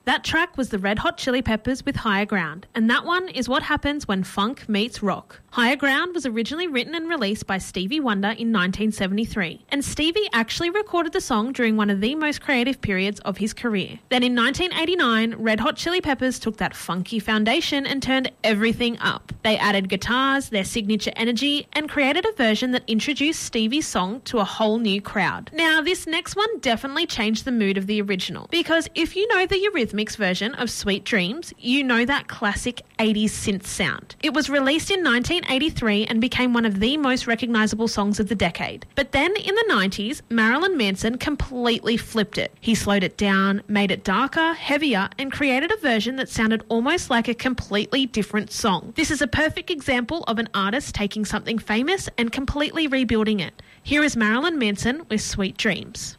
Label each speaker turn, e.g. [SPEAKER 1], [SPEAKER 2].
[SPEAKER 1] That track was the Red Hot Chili Peppers with Higher Ground, and that one is what happens when funk meets rock. Higher Ground was originally written and released by Stevie Wonder in 1973, and Stevie actually recorded the song during one of the most creative periods of his career. Then in 1989, Red Hot Chili Peppers took that funky foundation and turned everything up. They added guitars, their signature energy, and created a version that introduced Stevie's song to a whole new crowd. Now, this next one definitely changed the mood of the original, because if you know the Eurythmics version of Sweet Dreams, you know that classic 80s synth sound. It was released in 1983 and became one of the most recognisable songs of the decade. But then in the 90s, Marilyn Manson completely flipped it. He slowed it down, made it darker, heavier, and created a version that sounded almost like a completely different song. This is a perfect example of an artist taking something famous and completely rebuilding it. Here is Marilyn Manson with Sweet Dreams.